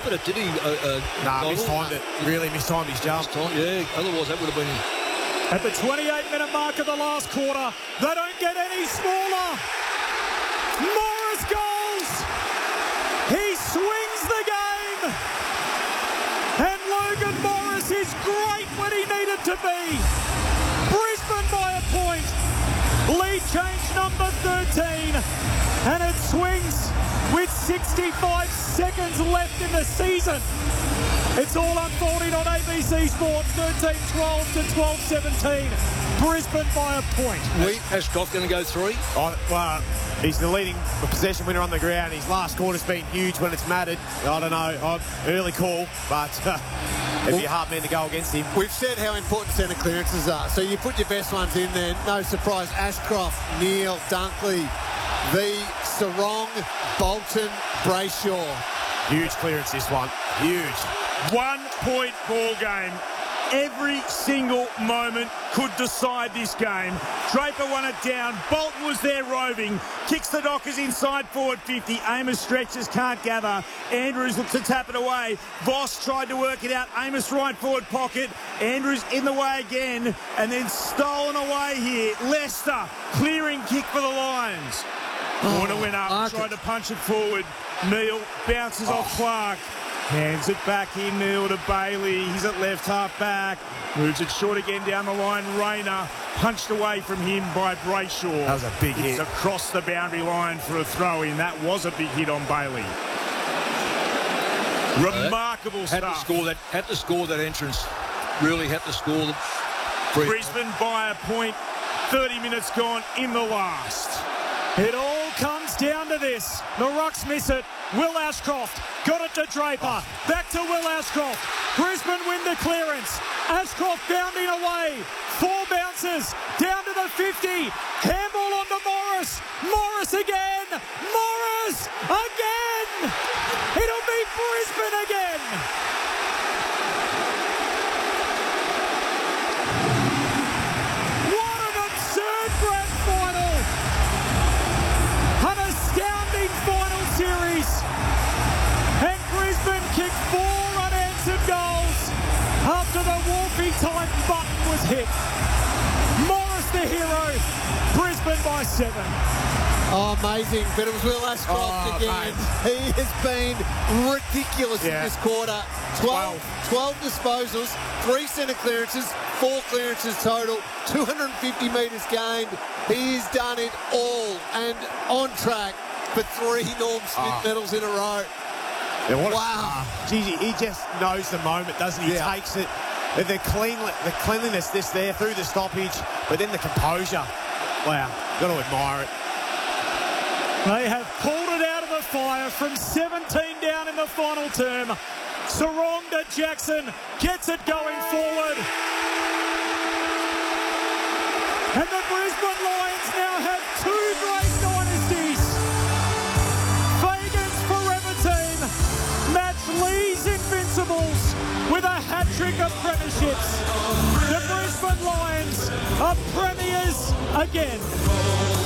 but it did he? Mistimed it. Really mistimed his jump. Yeah, otherwise that would have been... At the 28-minute mark of the last quarter, they don't get any smaller. Morris goals. He swings the game. And Logan Morris is great when he needed to be. Brisbane by a point. Lead change number 13. And it swings with 65 seconds left in the season. It's all unfolding on ABC Sport, 13-12 to 12-17. Brisbane by a point. Ashcroft going to go 3? Well, he's the leading possession winner on the ground. His last quarter's been huge when it's mattered. I don't know, early call, but it'd be a hard man to go against him. We've said how important centre clearances are, so you put your best ones in there. No surprise, Ashcroft, Neale, Dunkley, V, Sarong, Bolton, Brayshaw. Huge clearance, this one. Huge. 1 point ball game. Every single moment could decide this game. Draper won it down. Bolton was there roving. Kicks the Dockers inside forward 50. Amos stretches, can't gather. Andrews looks to tap it away. Voss tried to work it out. Amos right forward pocket. Andrews in the way again. And then stolen away here. Leicester clearing kick for the Lions. Corner went up, tried to punch it forward. Neale bounces off Clark. Hands it back in, Neale to Bailey. He's at left half back. Moves it short again down the line. Rayner punched away from him by Brayshaw. That was a big hit. It's across the boundary line for a throw-in. That was a big hit on Bailey. Remarkable stuff. Had to score that entrance. Really had to score. Brisbane by a point. 30 minutes gone in the last. It all comes down to this. The Rucks miss it. Will Ashcroft got it to Draper. Back to Will Ashcroft. Brisbane win the clearance. Ashcroft bounding away. 4 bounces. Down to the 50. Handball onto Morris. Morris again. Morris again. It'll be Brisbane again. What an absurd grand final. An astounding final series. And Brisbane kicked 4 unanswered goals after the Wolfie time button was hit. Morris the hero. Brisbane by 7. Oh, amazing. But it was Will Ashcroft again. Mate. He has been ridiculous in this quarter. 12 disposals, 3 centre clearances, 4 clearances total, 250 metres gained. He has done it all and on track for 3 Norm Smith medals in a row. Yeah, wow. Geez, he just knows the moment, doesn't he? He takes it. The cleanliness there through the stoppage, but then the composure. Wow, got to admire it. They have pulled it out of the fire from 17 down in the final term. Sarong to Jackson, gets it going forward. And the Brisbane Lions now have 2 great dynasties. Fagan's forever team match Lee's Invincibles with a hat-trick of premierships. The Brisbane Lions are premiers again.